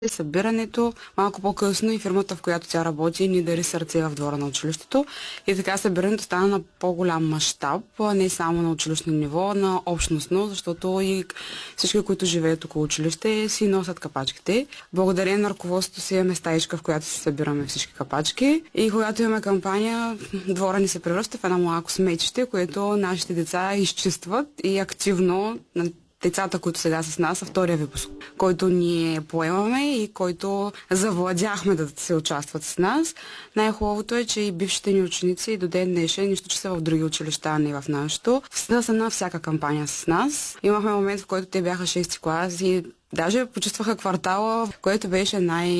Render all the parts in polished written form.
събирането, малко по-късно и фирмата, в която тя работи, ни дари сърце в двора на училището. И така събирането стана на по-голям мащаб, не само на училищно ниво, на общностно, защото и всички, които живеят около училище, си носят капачките. Благодарение на ръководството си имаме стаичка, в която се събираме всички капачки. И когато имаме кампания, двора ни се превръща в едно малко сметище, което нашите деца изчистват и активно децата, които сега са с нас, са втория випуск, който ние поемаме и който завладяхме да се участват с нас. Най-хубавото е, че и бившите ни ученици и до ден днешен, нищо, че са в други училища, а не в нашето, са на всяка кампания с нас. Имахме момент, в който те бяха 6-ти клас и даже почувстваха квартала, което беше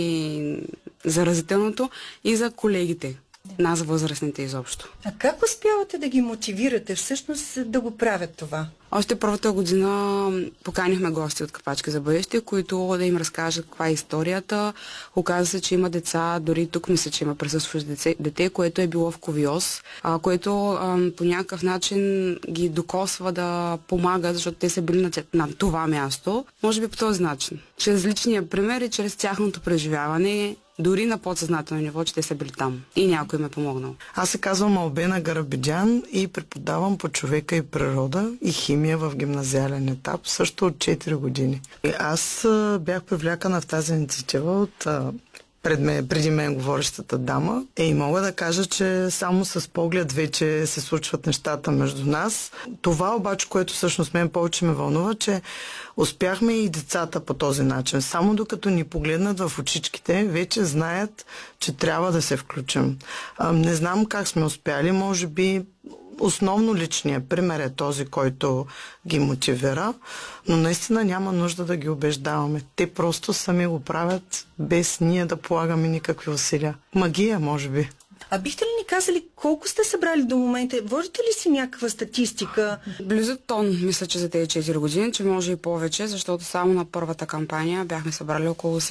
най-заразителното и за колегите. Нас, възрастните изобщо. А как успявате да ги мотивирате всъщност да го правят това? Още първата година поканихме гости от Капачки за бъдеще, които да им разкажат каква е историята. Оказа се, че има деца, дори тук мисля, че има присъстващо дете, което е било в ковиоз, което по някакъв начин ги докосва да помагат, защото те са били на това място. Може би по този начин. Чрез личния пример и чрез тяхното преживяване, дори на подсъзнателно ниво, че те са били там. И някой ме помогнал. Аз се казвам Албена Гарабеджан и преподавам по човека и природа и химия в гимназиален етап, също от 4 години. И аз бях привлякана в тази инициатива от преди мен говорещата дама. И мога да кажа, че само с поглед вече се случват нещата между нас. Това обаче, което всъщност мен повече ме вълнува, че успяхме и децата по този начин. Само докато ни погледнат в очичките, вече знаят, че трябва да се включим. Не знам как сме успяли, може би основно личният пример е този, който ги мотивира, но наистина няма нужда да ги убеждаваме. Те просто сами го правят, без ние да полагаме никакви усилия. Магия, може би. А бихте ли ни казали колко сте събрали до момента? Водите ли си някаква статистика? Близо тон, мисля, че за тези 4 години, че може и повече, защото само на първата кампания бяхме събрали около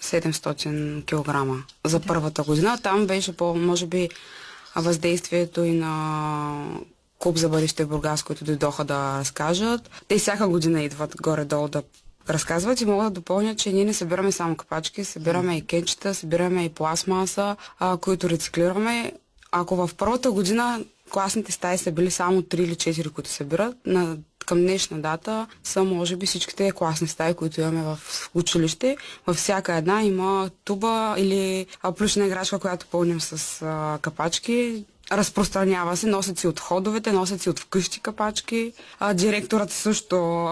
700 кг за първата година. Там беше може би въздействието и на Клуб за бъдеще в Бургас, които дойдоха да разкажат. Те всяка година идват горе-долу да разказват и мога да допълня, че ние не събираме само капачки, събираме и кенчета, събираме и пластмаса, които рециклираме. Ако в първата година класните стаи са били само 3 или 4, които събират, към днешна дата са може би всичките класни стаи, които имаме в училище. Във всяка една има туба или плюшна играчка, която пълним с капачки. Разпространява се, носят си от ходовете, носят си от вкъщи капачки. Директорът също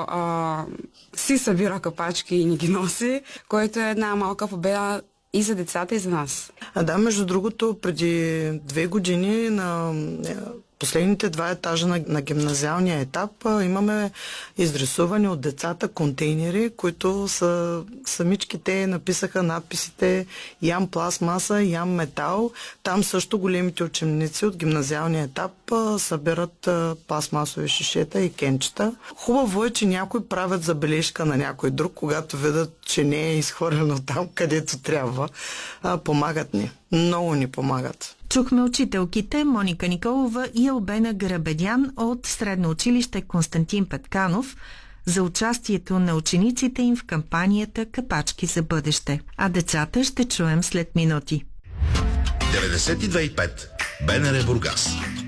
си събира капачки и ни ги носи, което е една малка победа и за децата, и за нас. Да, между другото, преди 2 години на последните 2 етажа на гимназиалния етап имаме изрисувани от децата контейнери, които самички те написаха надписите ям пластмаса, ям метал. Там също големите ученици от гимназиалния етап събират пластмасови шишета и кенчета. Хубаво е, че някои правят забележка на някой друг, когато видят, че не е изхвърлено там, където трябва. Помагат ни. Много ни помагат. Чухме учителките Моника Николова и Албена Гарабедян от Средно училище Константин Петканов за участието на учениците им в кампанията Капачки за бъдеще. А децата ще чуем след минути. 92,5 БНР Бургас.